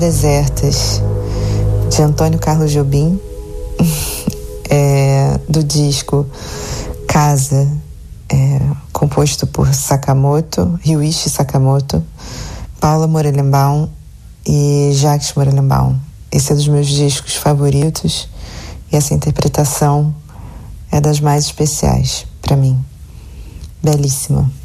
Desertas, de Antônio Carlos Jobim, do disco Casa, composto por Sakamoto, Ryuichi Sakamoto, Paula Morelenbaum e Jacques Morelenbaum. Esse é dos meus discos favoritos e essa interpretação é das mais especiais para mim. Belíssima.